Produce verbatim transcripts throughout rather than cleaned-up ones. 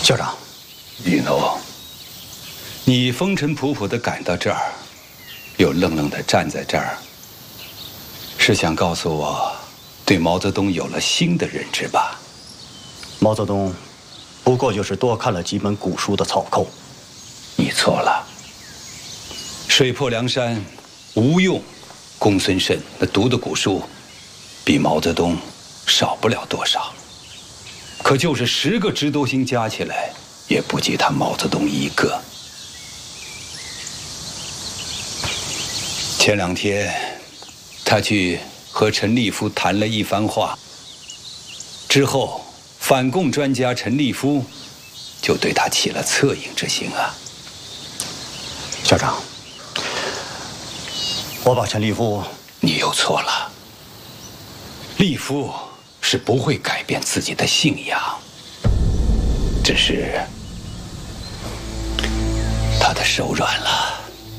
校长， 雨诺，你风尘仆仆地赶到这儿，又愣愣地站在这儿，是想告诉我，对毛泽东有了新的认知吧？ 毛泽东不过就是多看了几本古书的草寇。 你错了。水泊梁山、吴用、公孙瓒那读的古书，比毛泽东少不了多少。可就是十个直斗星加起来，也不及他毛泽东一个。前两天，他去和陈立夫谈了一番话，之后，反共专家陈立夫就对他起了恻隐之心啊。 校长，我把陈立夫…… 你又错了。立夫是不会改变自己的信仰，只是他的手软了。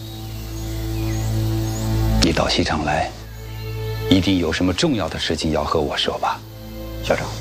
你到西厂来，一定有什么重要的事情要和我说吧？ 校长，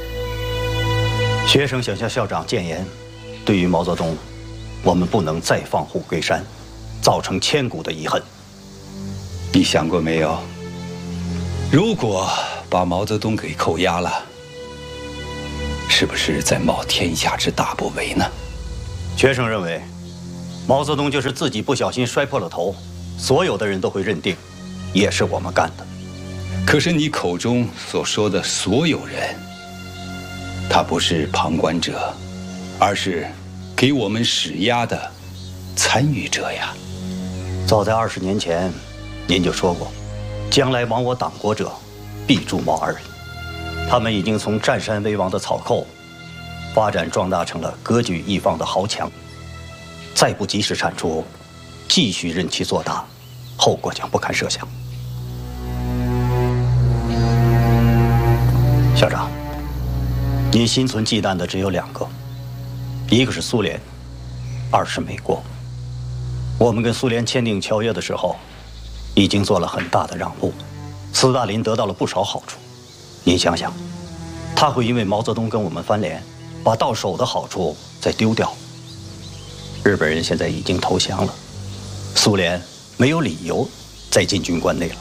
学生想向校长谏言，对于毛泽东，我们不能再放虎归山，造成千古的遗恨。 你想过没有？如果把毛泽东给扣押了，是不是在冒天下之大不韪呢？ 学生认为，毛泽东就是自己不小心摔破了头，所有的人都会认定，也是我们干的。 可是你口中所说的所有人，他不是旁观者，而是给我们施压的参与者呀。 早在二十年前，您就说过，将来亡我党国者，必诛毛二人。他们已经从占山为王的草寇，发展壮大成了割据一方的豪强。再不及时铲除，继续任其做大，后果将不堪设想。校长，您心存忌惮的只有两个，一个是苏联，二是美国。我们跟苏联签订条约的时候，已经做了很大的让步，斯大林得到了不少好处。您想想，他会因为毛泽东跟我们翻脸，把到手的好处再丢掉？日本人现在已经投降了，苏联没有理由再进军关内了。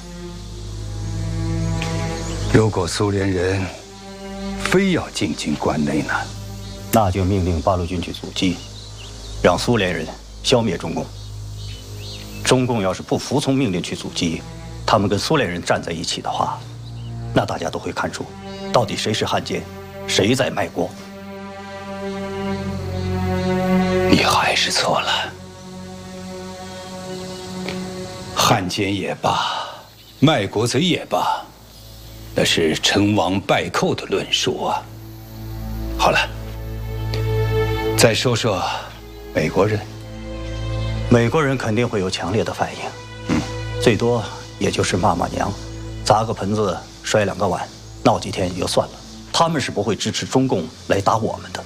如果苏联人非要进军关内呢？ 那就命令八路军去阻击，让苏联人消灭中共。中共要是不服从命令去阻击，他们跟苏联人站在一起的话，那大家都会看出，到底谁是汉奸，谁在卖国。 你还是错了。汉奸也罢，卖国贼也罢，那是成王败寇的论述啊。好了，再说说美国人。 美国人肯定会有强烈的反应，嗯，最多也就是骂骂娘，砸个盆子，摔两个碗，闹几天也就算了。他们是不会支持中共来打我们的。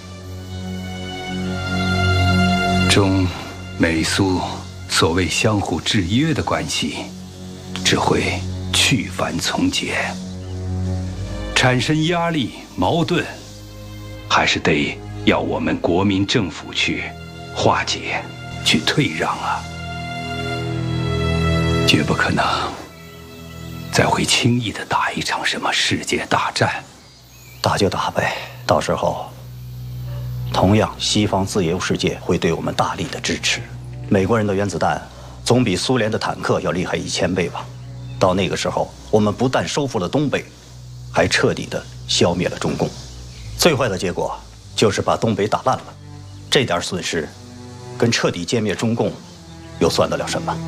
中美苏所谓相互制约的关系，只会去繁从简，产生压力矛盾，还是得要我们国民政府去化解。去退让啊，绝不可能再会轻易的打一场什么世界大战。 打就打呗，到时候同样西方自由世界会对我们大力的支持。美国人的原子弹总比苏联的坦克要厉害一千倍吧。到那个时候，我们不但收复了东北，还彻底的消灭了中共。最坏的结果就是把东北打烂了，这点损失跟彻底歼灭中共又算得了什么？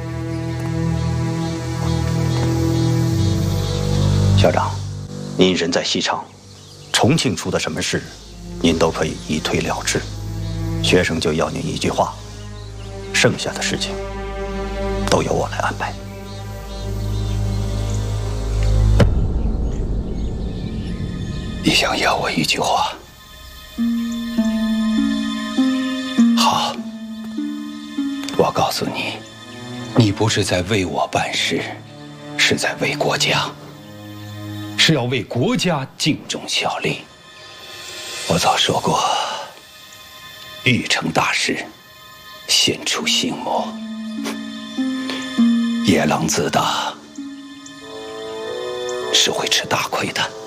校长，您人在西厂，重庆出的什么事，您都可以一推了之。学生就要您一句话，剩下的事情都由我来安排。 你想要我一句话？好，我告诉你，你不是在为我办事，是在为国家，是要为国家尽忠效力。我早说过， 欲成大事，先出心魔。野狼自大，是会吃大亏的。